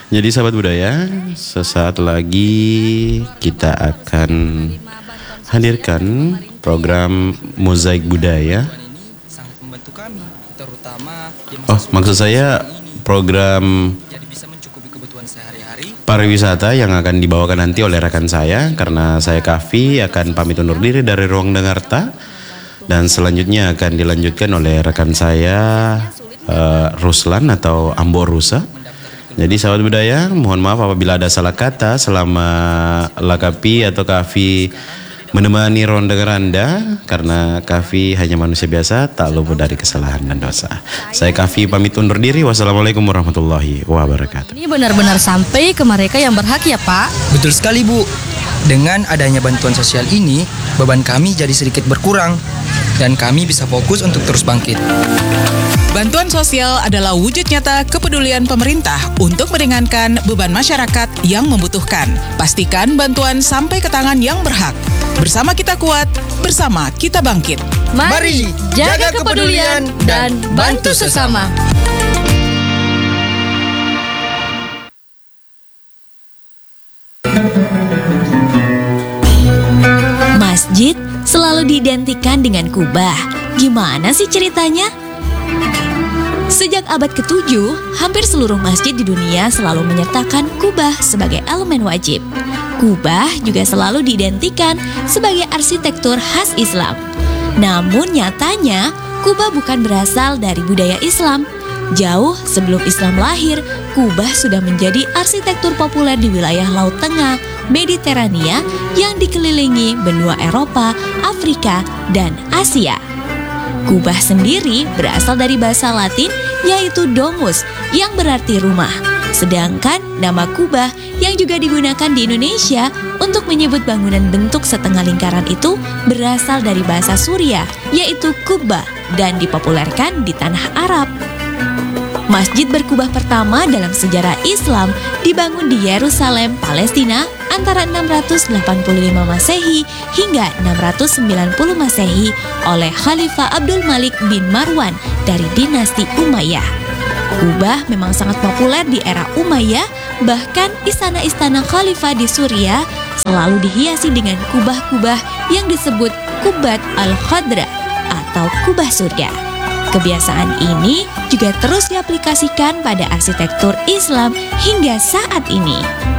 Jadi sahabat budaya, sesaat lagi kita akan hadirkan program Mozaik Budaya. Sangat membantu kami, terutama di Maksud saya program jadi bisa mencukupi kebutuhan sehari-hari. pariwisata yang akan dibawakan nanti oleh rekan saya, karena saya Kafi akan pamit undur diri dari Ruang Dengarta, dan selanjutnya akan dilanjutkan oleh rekan saya Ruslan atau Ambo Rusa. Jadi sahabat budaya, mohon maaf apabila ada salah kata selama Lakapi atau Kafi menemani Ruang Dengar Anda, karena Kafi hanya manusia biasa, tak luput dari kesalahan dan dosa. Saya Kafi pamit undur diri. Wassalamualaikum warahmatullahi wabarakatuh. Ini benar-benar sampai ke mereka yang berhak ya Pak. Betul sekali Bu. Dengan adanya bantuan sosial ini, beban kami jadi sedikit berkurang dan kami bisa fokus untuk terus bangkit. Bantuan sosial adalah wujud nyata kepedulian pemerintah untuk meringankan beban masyarakat yang membutuhkan. Pastikan bantuan sampai ke tangan yang berhak. Bersama kita kuat, bersama kita bangkit. Mari jaga kepedulian dan bantu sesama. Masjid selalu diidentikan dengan kubah. Gimana sih ceritanya? Sejak abad ke-7, hampir seluruh masjid di dunia selalu menyertakan kubah sebagai elemen wajib. Kubah juga selalu diidentikan sebagai arsitektur khas Islam. Namun nyatanya, kubah bukan berasal dari budaya Islam. Jauh sebelum Islam lahir, kubah sudah menjadi arsitektur populer di wilayah Laut Tengah, Mediterania yang dikelilingi benua Eropa, Afrika, dan Asia. Kubah sendiri berasal dari bahasa Latin yaitu domus yang berarti rumah. Sedangkan nama kubah yang juga digunakan di Indonesia untuk menyebut bangunan bentuk setengah lingkaran itu berasal dari bahasa Suriah yaitu kubah dan dipopulerkan di tanah Arab. Masjid berkubah pertama dalam sejarah Islam dibangun di Yerusalem, Palestina antara 685 Masehi hingga 690 Masehi oleh Khalifah Abdul Malik bin Marwan dari dinasti Umayyah. Kubah memang sangat populer di era Umayyah, bahkan istana-istana khalifah di Suriah selalu dihiasi dengan kubah-kubah yang disebut Qubat al-Khadra atau kubah surga. Kebiasaan ini juga terus diaplikasikan pada arsitektur Islam hingga saat ini.